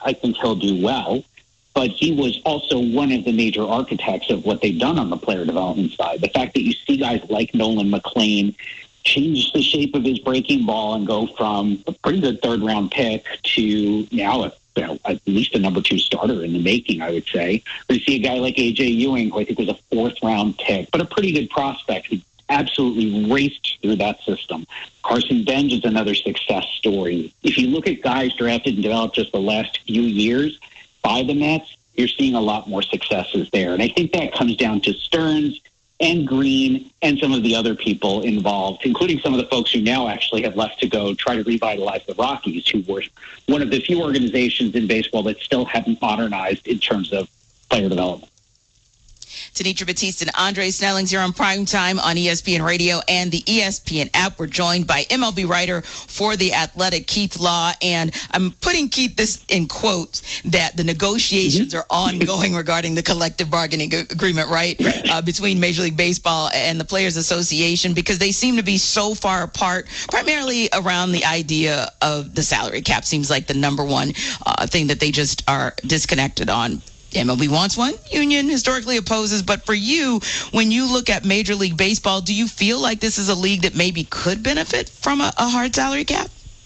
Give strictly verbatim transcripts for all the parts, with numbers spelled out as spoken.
I think he'll do well. But he was also one of the major architects of what they've done on the player development side. The fact that you see guys like Nolan McLean change the shape of his breaking ball and go from a pretty good third-round pick to now a, you know, at least a number two starter in the making, I would say. We see a guy like A J Ewing, who I think was a fourth-round pick, but a pretty good prospect who absolutely raced through that system. Carson Benj is another success story. If you look at guys drafted and developed just the last few years by the Mets, you're seeing a lot more successes there. And I think that comes down to Stearns and Green and some of the other people involved, including some of the folks who now actually have left to go try to revitalize the Rockies, who were one of the few organizations in baseball that still haven't modernized in terms of player development. Tenitra Batiste and Andre Snellings here on Primetime on E S P N Radio and the E S P N app. We're joined by M L B writer for The Athletic, Keith Law. And I'm putting, Keith, this in quotes, that the negotiations mm-hmm. are ongoing regarding the collective bargaining agreement, right, uh, between Major League Baseball and the Players Association, because they seem to be so far apart, primarily around the idea of the salary cap. Seems like the number one uh, thing that they just are disconnected on. M L B wants one. Union historically opposes. But for you, when you look at Major League Baseball, do you feel like this is a league that maybe could benefit from a, a hard salary cap?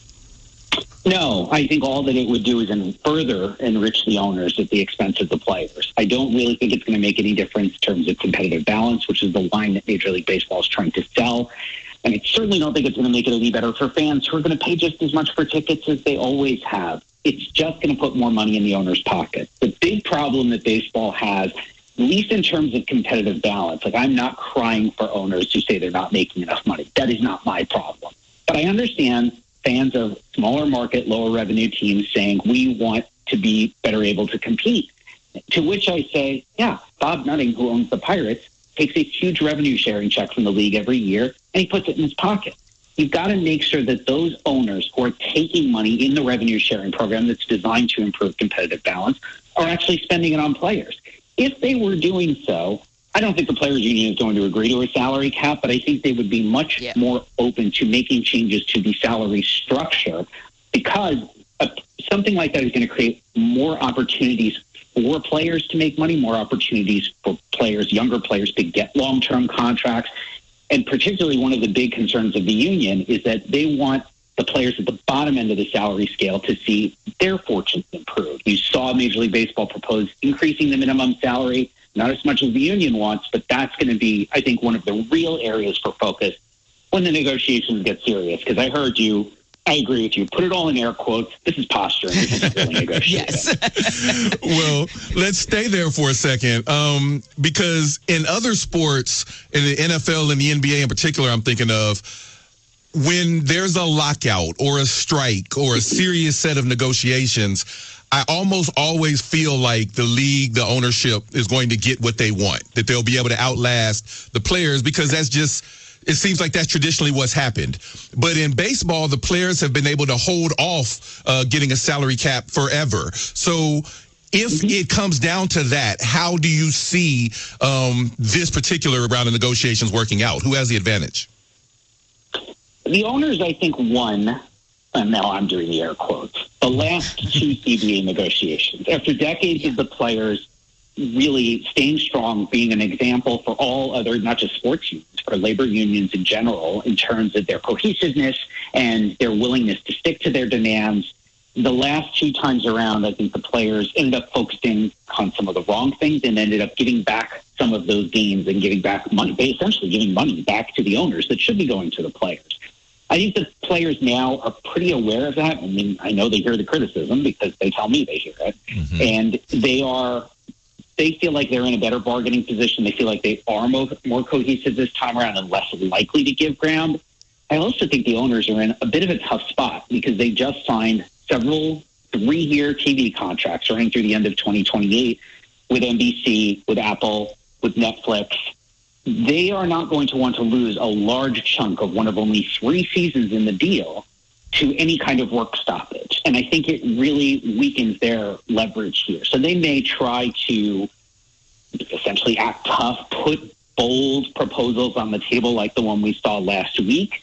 No, I think all that it would do is en- further enrich the owners at the expense of the players. I don't really think it's going to make any difference in terms of competitive balance, which is the line that Major League Baseball is trying to sell. And I certainly don't think it's going to make it any better for fans who are going to pay just as much for tickets as they always have. It's just going to put more money in the owner's pocket. The big problem that baseball has, at least in terms of competitive balance, like I'm not crying for owners who say they're not making enough money. That is not my problem. But I understand fans of smaller market, lower revenue teams saying we want to be better able to compete. To which I say, yeah, Bob Nutting, who owns the Pirates, takes a huge revenue sharing check from the league every year, and he puts it in his pocket. You've got to make sure that those owners who are taking money in the revenue sharing program that's designed to improve competitive balance are actually spending it on players. If they were doing so, I don't think the Players Union is going to agree to a salary cap, but I think they would be much yeah. more open to making changes to the salary structure, because a, something like that is going to create more opportunities for players to make money, more opportunities for players, younger players, to get long-term contracts. And particularly one of the big concerns of the union is that they want the players at the bottom end of the salary scale to see their fortunes improve. You saw Major League Baseball propose increasing the minimum salary, not as much as the union wants, but that's going to be, I think, one of the real areas for focus when the negotiations get serious. Because I heard you, I agree with you. Put it all in air quotes. This is posturing. This is really negotiating. Yes. Well, let's stay there for a second, um, because in other sports, in the N F L and the N B A in particular, I'm thinking of, when there's a lockout or a strike or a serious set of negotiations, I almost always feel like the league, the ownership is going to get what they want, that they'll be able to outlast the players, because that's just, it seems like that's traditionally what's happened. But in baseball, the players have been able to hold off uh, getting a salary cap forever. So if mm-hmm. it comes down to that, how do you see um, this particular round of negotiations working out? Who has the advantage? The owners, I think, won, and now I'm doing the air quotes, the last two C B A negotiations. After decades yeah. of the players really staying strong, being an example for all other, not just sports unions, for labor unions in general, in terms of their cohesiveness and their willingness to stick to their demands. The last two times around, I think the players ended up focusing on some of the wrong things and ended up giving back some of those gains and giving back money, essentially giving money back to the owners that should be going to the players. I think the players now are pretty aware of that. I mean, I know they hear the criticism because they tell me they hear it. Mm-hmm. And they are, they feel like they're in a better bargaining position. They feel like they are more, more cohesive this time around and less likely to give ground. I also think the owners are in a bit of a tough spot because they just signed several three-year T V contracts running through the end of twenty twenty-eight with N B C, with Apple, with Netflix. They are not going to want to lose a large chunk of one of only three seasons in the deal to any kind of work stoppage. And I think it really weakens their leverage here. So they may try to essentially act tough, put bold proposals on the table like the one we saw last week.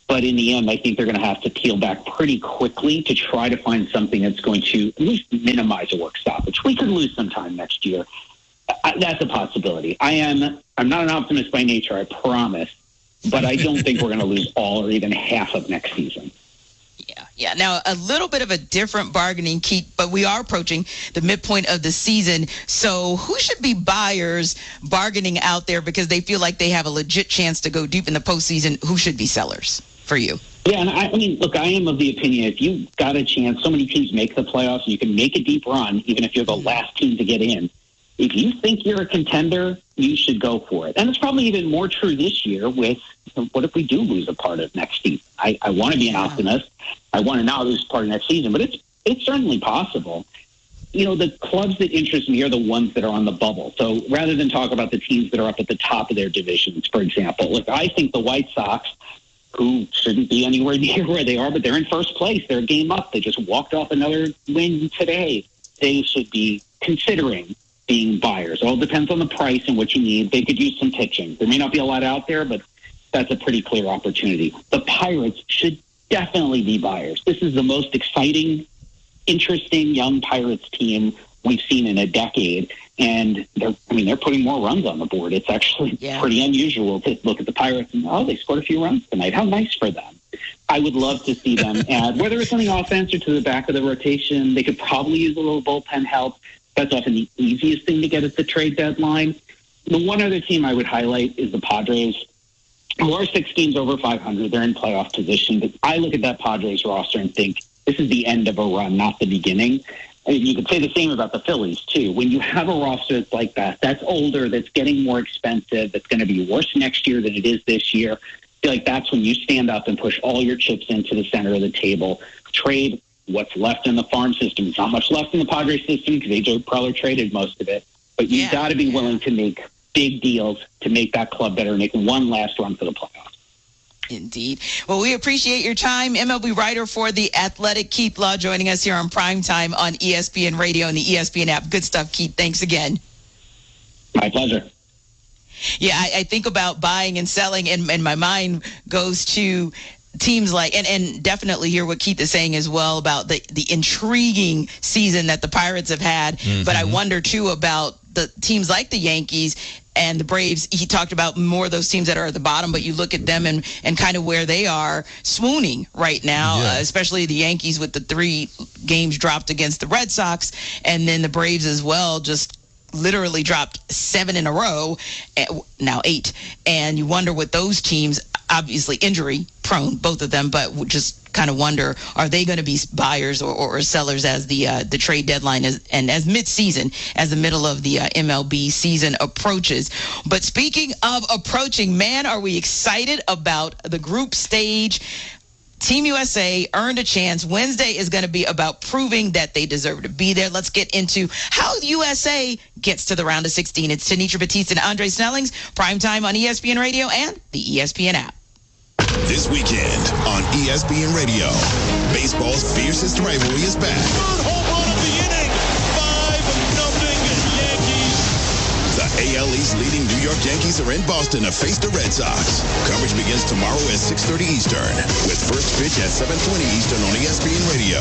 But in the end, I think they're going to have to peel back pretty quickly to try to find something that's going to at least minimize a work stoppage. We could lose some time next year. I, that's a possibility. I am, I'm not an optimist by nature, I promise, but I don't think we're going to lose all or even half of next season. Yeah, yeah. Now, a little bit of a different bargaining, Keith, but we are approaching the midpoint of the season. So who should be buyers bargaining out there because they feel like they have a legit chance to go deep in the postseason? Who should be sellers for you? Yeah, and I, I mean, look, I am of the opinion if you got a chance, so many teams make the playoffs, and you can make a deep run, even if you're the last team to get in. If you think you're a contender, you should go for it. And it's probably even more true this year with what if we do lose a part of next season? I, I want to be an optimist. I want to not lose part of next season, but it's it's certainly possible. You know, the clubs that interest me are the ones that are on the bubble. So rather than talk about the teams that are up at the top of their divisions, for example, look, I think the White Sox, who shouldn't be anywhere near where they are, but they're in first place. They're a game up. They just walked off another win today. They should be considering being buyers. It all depends on the price and what you need. They could use some pitching. There may not be a lot out there, but that's a pretty clear opportunity. The Pirates should definitely be buyers. This is the most exciting, interesting young Pirates team we've seen in a decade. And they're, I mean, they're putting more runs on the board. It's actually yeah. pretty unusual to look at the Pirates and, oh, they scored a few runs tonight. How nice for them. I would love to see them add, whether it's on the offense or to the back of the rotation. They could probably use a little bullpen help. That's often the easiest thing to get at the trade deadline. The one other team I would highlight is the Padres, who are six games over five hundred. They're in playoff position. But I look at that Padres roster and think this is the end of a run, not the beginning. I mean, you could say the same about the Phillies, too. When you have a roster that's like that, that's older, that's getting more expensive, that's going to be worse next year than it is this year, I feel like that's when you stand up and push all your chips into the center of the table. Trade what's left in the farm system. There's not much left in the Padres system because A J Preller traded most of it. But you've yeah. got to be willing to make big deals to make that club better and make one last run for the playoffs. Indeed. Well, we appreciate your time. M L B writer for The Athletic, Keith Law, joining us here on Primetime on E S P N Radio and the E S P N app. Good stuff, Keith. Thanks again. My pleasure. Yeah, I, I think about buying and selling, and, and my mind goes to teams like, and, and definitely hear what Keith is saying as well about the, the intriguing season that the Pirates have had. Mm-hmm. But I wonder, too, about the teams like the Yankees and the Braves. He talked about more of those teams that are at the bottom, but you look at them and, and kind of where they are swooning right now, yeah. uh, especially the Yankees with the three games dropped against the Red Sox, and then the Braves as well, just literally dropped seven in a row, now eight. And you wonder what those teams, obviously injury prone, both of them, but just kind of wonder, are they going to be buyers or, or sellers as the uh, the trade deadline is, and as mid-season, as the middle of the uh, M L B season approaches. But speaking of approaching, man, are we excited about the group stage. Team U S A earned a chance. Wednesday is going to be about proving that they deserve to be there. Let's get into how U S A gets to the round of sixteen. It's Tenitra Batiste and Andre Snellings, primetime on E S P N Radio and the E S P N app. This weekend on E S P N Radio, baseball's fiercest rivalry is back. Third home run of the inning, five nothing Yankees. The A L East leading New York Yankees are in Boston to face the Red Sox. Coverage begins tomorrow at six thirty Eastern, with first pitch at seven twenty Eastern on E S P N Radio.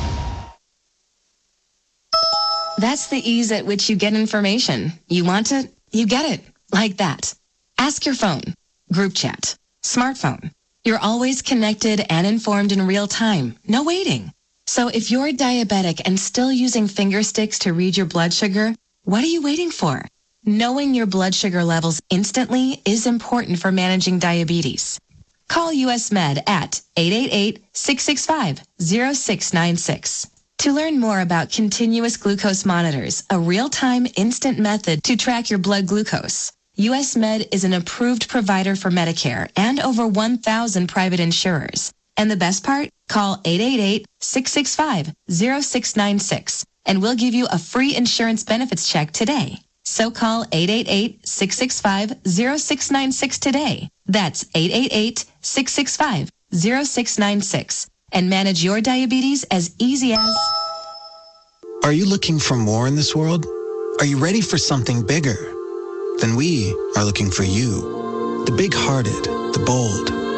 That's the ease at which you get information. You want it, you get it, like that. Ask your phone, group chat, smartphone. You're always connected and informed in real time. No waiting. So if you're diabetic and still using finger sticks to read your blood sugar, what are you waiting for? Knowing your blood sugar levels instantly is important for managing diabetes. Call U S Med at eight eight eight, six six five, zero six nine six. To learn more about continuous glucose monitors, a real-time instant method to track your blood glucose, U S Med is an approved provider for Medicare and over one thousand private insurers. And the best part? Call eight eight eight, six six five, zero six nine six and we'll give you a free insurance benefits check today. So call eight eight eight, six six five, zero six nine six today. That's eight eight eight, six six five, zero six nine six and manage your diabetes as easy as... Are you looking for more in this world? Are you ready for something bigger? Then we are looking for you. The big-hearted, the bold,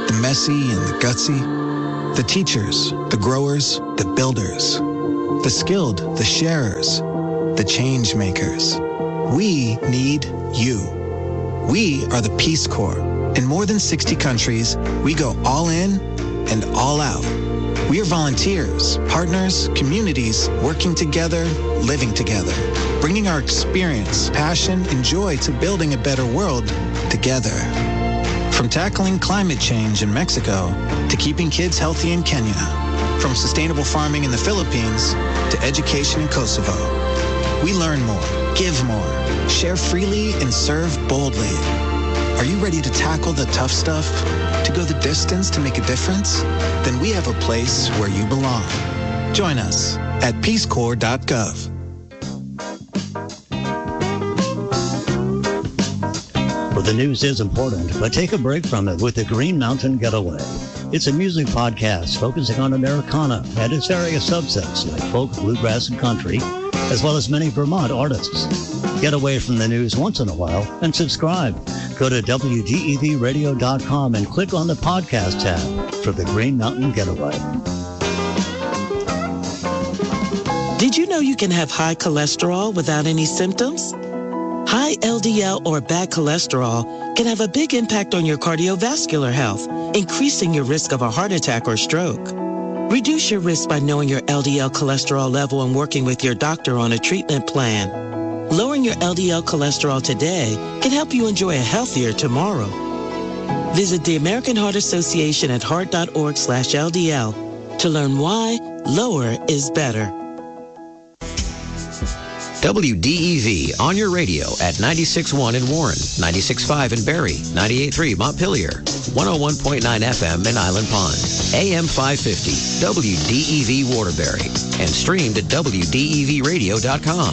the messy and the gutsy, the teachers, the growers, the builders, the skilled, the sharers, the change makers. We need you. We are the Peace Corps. In more than sixty countries, we go all in and all out. We are volunteers, partners, communities, working together, living together, bringing our experience, passion, and joy to building a better world together. From tackling climate change in Mexico to keeping kids healthy in Kenya, from sustainable farming in the Philippines to education in Kosovo. We learn more, give more, share freely, and serve boldly. Are you ready to tackle the tough stuff? To go the distance to make a difference? Then we have a place where you belong. Join us at peace corps dot gov. Well, the news is important, but take a break from it with the Green Mountain Getaway. It's a music podcast focusing on Americana and its various subsets like folk, bluegrass, and country, as well as many Vermont artists. Get away from the news once in a while and subscribe. Go to W D E V radio dot com and click on the podcast tab for the Green Mountain Getaway. Did you know you can have high cholesterol without any symptoms? High L D L or bad cholesterol can have a big impact on your cardiovascular health, increasing your risk of a heart attack or stroke. Reduce your risk by knowing your L D L cholesterol level and working with your doctor on a treatment plan. Lowering your L D L cholesterol today can help you enjoy a healthier tomorrow. Visit the American Heart Association at heart dot org slash L D L to learn why lower is better. W D E V on your radio at ninety-six point one in Warren, ninety-six point five in Barrie, ninety-eight point three Montpelier, one oh one point nine F M in Island Pond, A M five fifty, W D E V Waterbury, and streamed at W D E V radio dot com.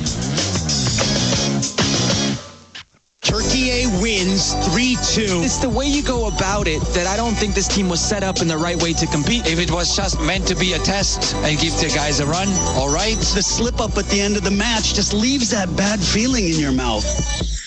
Turkey wins three two. It's the way you go about it that I don't think this team was set up in the right way to compete. If it was just meant to be a test and give the guys a run, all right. The slip up at the end of the match just leaves that bad feeling in your mouth.